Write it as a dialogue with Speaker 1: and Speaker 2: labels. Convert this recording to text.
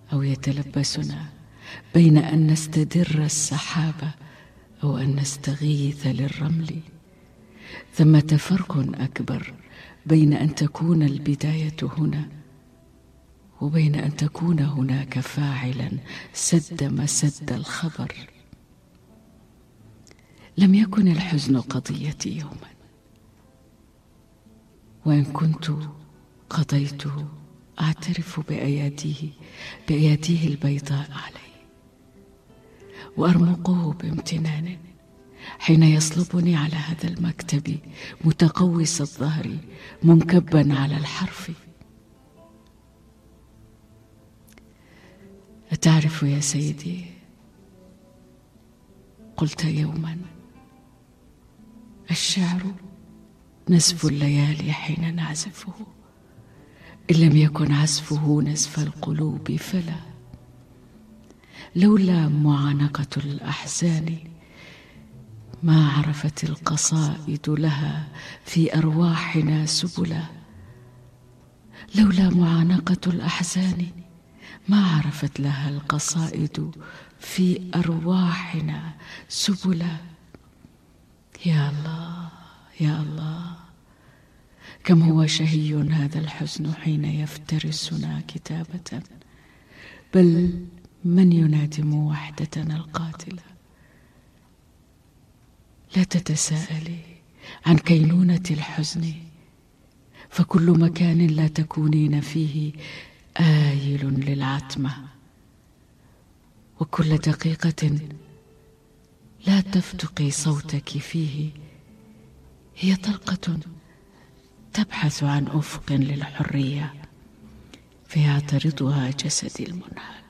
Speaker 1: أو يتلبسنا بين أن نستدر السحاب أو أن نستغيث للرمل. ثمة فرق أكبر بين أن تكون البداية هنا وبين أن تكون هناك فاعلا سد مسد الخبر. لم يكن الحزن قضيتي يوما، وإن كنت قضيته أعترف بأياديه البيضاء علي، وأرمقه بامتنان حين يصلبني على هذا المكتب متقوس الظهر منكبا على الحرف. أتعرف يا سيدي، قلت يوما: الشعر نزف الليالي حين نعزفه، إن لم يكن عزفه نزف القلوب فلا. لولا معانقة الأحزان ما عرفت القصائد لها في أرواحنا سبلا. لولا معانقة الأحزان ما عرفت لها القصائد في أرواحنا سبلا. يا الله يا الله، كم هو شهي هذا الحزن حين يفترسنا كتابة، بل من ينادم وحدتنا القاتلة. لا تتساءلي عن كينونة الحزن، فكل مكان لا تكونين فيه آيل للعتمة، وكل دقيقة لا تفتقي صوتك فيه هي طلقة تبحث عن أفق للحرية فيعترضها جسدي المنهك.